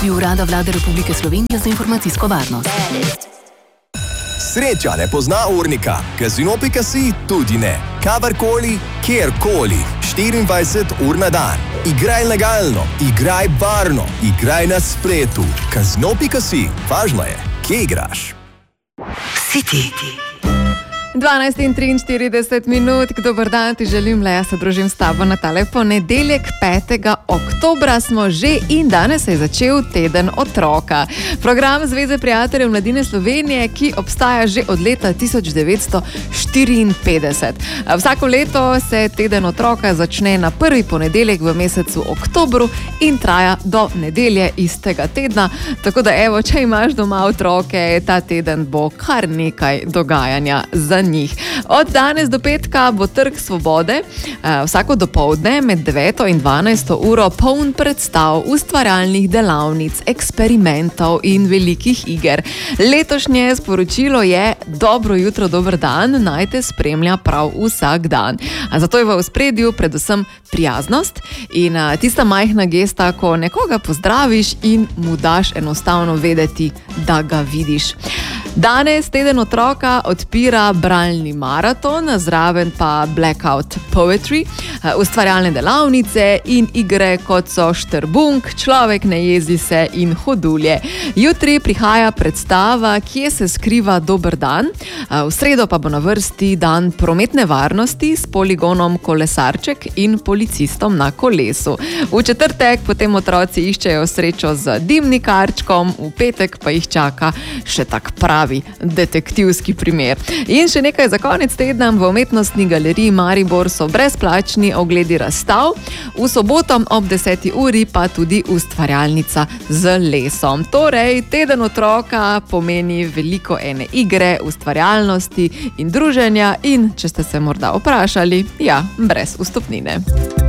Urada Vlade Republike Slovenije za informacijsko varnost. Sreča ne pozna urnika, Casino.si tudi ne. Kadarkoli, kjerkoli, 24 ur na dan. Igraj legalno, igraj varno, igraj na spletu. Casino.si, važno je, kje igraš. City. 12:43, dober dan, ti želim, le jaz se družim s tabo na tale ponedeljek, 5. oktobra smo že in danes se je začel teden otroka. Program Zveze prijateljev mladine Slovenije, ki obstaja že od leta 1954. Vsako leto se teden otroka začne na prvi ponedeljek v mesecu oktobru in traja do nedelje istega tedna. Tako da evo, če imaš doma otroke, ta teden bo kar nekaj dogajanja za njih. Od danes do petka bo Trg Svobode vsako dopoldne med 9. in 12. uro poln predstav, ustvarjalnih delavnic, eksperimentov in velikih iger. Letošnje sporočilo je: dobro jutro, dober dan, naj te spremlja prav vsak dan. Zato je v ospredju predvsem prijaznost in tista majhna gesta, ko nekoga pozdraviš in mu daš enostavno vedeti, da ga vidiš. Danes teden otroka odpira bralni maraton, zraven pa Blackout Poetry, ustvarjalne delavnice in igre kot so Štrbunk, Človek ne jezi se in Hodulje. Jutri prihaja predstava Kje se skriva dober dan, v sredo pa bo na vrsti dan prometne varnosti s poligonom Kolesarček in policistom na kolesu. V četrtek potem otroci iščejo srečo z dimnikarčkom, v petek pa jih čaka še tak pravi detektivski primer. In še nekaj za konec tedna, v Umetnostni galeriji Maribor so brezplačni ogledi razstav, v soboto ob 10. uri pa tudi ustvarjalnica z lesom. Torej, teden otroka pomeni veliko ene igre, ustvarjalnosti in druženja in, če ste se morda vprašali, ja, brez vstopnine.